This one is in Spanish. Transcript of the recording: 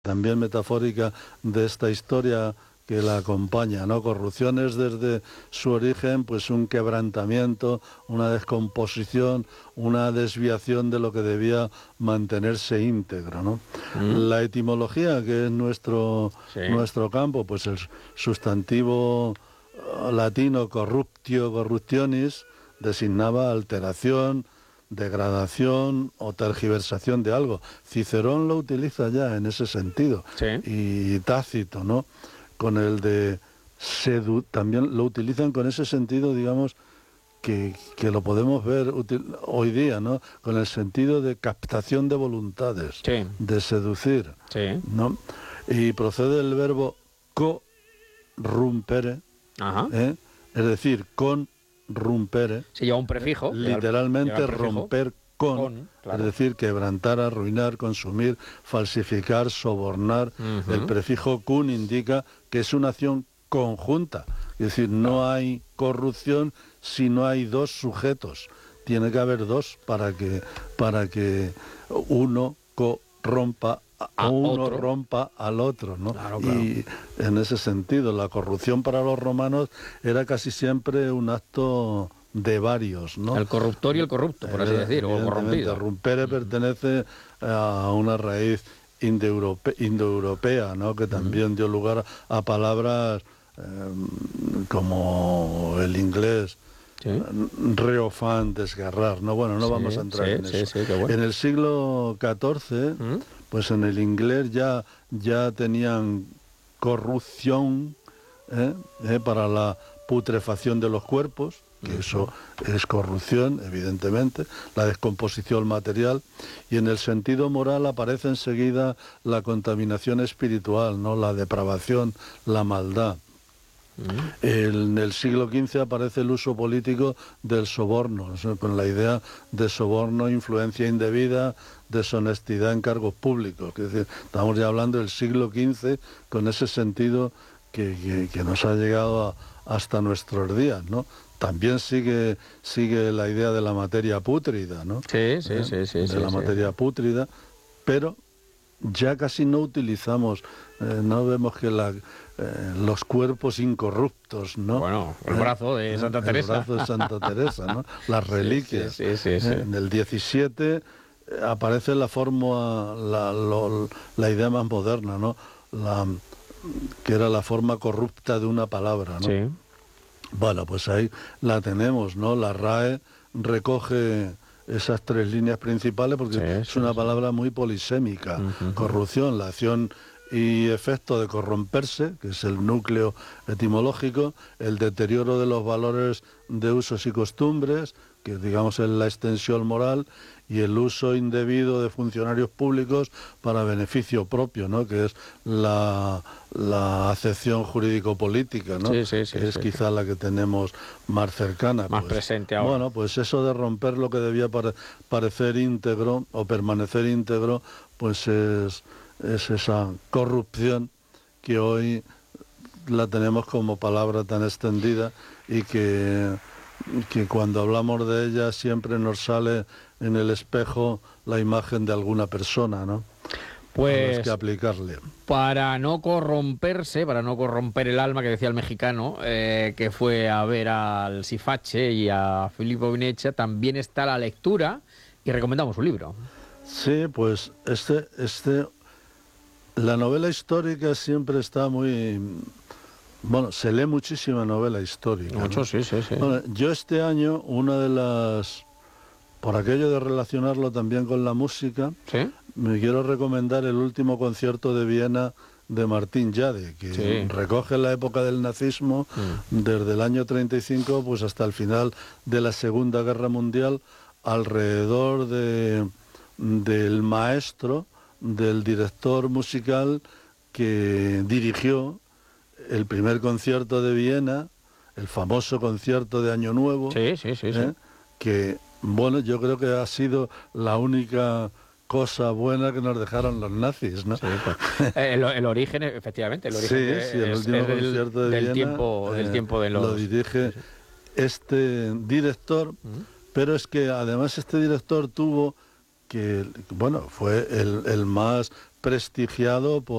también metafórica de esta historia que la acompaña, ¿no? Corrupción es desde su origen pues un quebrantamiento, una descomposición, una desviación de lo que debía mantenerse íntegro, ¿no? La etimología, que es nuestro campo, pues el sustantivo latino corruptio, corruptionis, designaba alteración, degradación o tergiversación de algo. Cicerón lo utiliza ya en ese sentido, y Tácito, ¿no? Con el de también lo utilizan con ese sentido, digamos, que lo podemos ver hoy día, ¿no? Con el sentido de captación de voluntades, de seducir, ¿no? Y procede el verbo corrumpere, es decir, con rumpere. Se lleva un prefijo. Literalmente romper con, claro. Es decir, quebrantar, arruinar, consumir, falsificar, sobornar. El prefijo cun indica que es una acción conjunta. Es decir, no hay corrupción si no hay dos sujetos. Tiene que haber dos para que uno corrompa a uno, otro rompa al otro, ¿no? Claro. Y en ese sentido, la corrupción para los romanos era casi siempre un acto de varios, ¿no? El corruptor y el corrupto, por así decir, o corrompido. Rumpere pertenece a una raíz indoeuropea, ¿no? Que también dio lugar a palabras como el inglés, reofán, desgarrar, ¿no? Bueno, no vamos a entrar en eso. Bueno. En el siglo XIV, pues en el inglés ya tenían corrupción para la putrefacción de los cuerpos, que eso es corrupción, evidentemente, la descomposición material, y en el sentido moral aparece enseguida la contaminación espiritual, ¿no? La depravación, la maldad. En el siglo XV aparece el uso político del soborno, o sea, con la idea de soborno, influencia indebida, deshonestidad en cargos públicos. Es decir, estamos ya hablando del siglo XV con ese sentido que nos ha llegado hasta nuestros días, ¿no? También sigue la idea de la materia pútrida, ¿no? Materia pútrida, pero ya casi no utilizamos, no vemos que los cuerpos incorruptos, ¿no? Bueno, el brazo de Santa Teresa. El brazo de Santa Teresa, ¿no? Las reliquias. En el 17 aparece la forma, la idea más moderna, ¿no? Que era la forma corrupta de una palabra, ¿no? Sí. Bueno, pues ahí la tenemos, ¿no? La RAE recoge esas tres líneas principales porque es una palabra muy polisémica. Corrupción, la acción y efecto de corromperse, que es el núcleo etimológico, el deterioro de los valores de usos y costumbres, que digamos es la extensión moral, y el uso indebido de funcionarios públicos para beneficio propio, ¿no? Que es la acepción jurídico-política, ¿no? Que es quizá la que tenemos más cercana. Más presente ahora. Bueno, pues eso de romper lo que debía parecer íntegro o permanecer íntegro, pues es esa corrupción que hoy la tenemos como palabra tan extendida y que cuando hablamos de ella siempre nos sale en el espejo la imagen de alguna persona, ¿no? Pues que aplicarle. Para no corromperse, para no corromper el alma, que decía el mexicano, que fue a ver al Sifache y a Filippo Vinecha, también está la lectura y recomendamos un libro. Sí, pues la novela histórica siempre está muy... Bueno, se lee muchísima novela histórica. Mucho, ¿no? Sí. Bueno, yo este año, una de las... Por aquello de relacionarlo también con la música, me quiero recomendar el último concierto de Viena de Martín Yade, que recoge la época del nazismo, desde el año 35 pues hasta el final de la Segunda Guerra Mundial, alrededor del maestro, del director musical que dirigió el primer concierto de Viena, el famoso concierto de Año Nuevo, que, bueno, yo creo que ha sido la única cosa buena que nos dejaron los nazis, ¿no? Sí, pues, el origen, efectivamente, el origen el último concierto de Viena, del tiempo de los... Lo dirige este director, pero es que además este director tuvo que, bueno, fue el más prestigiado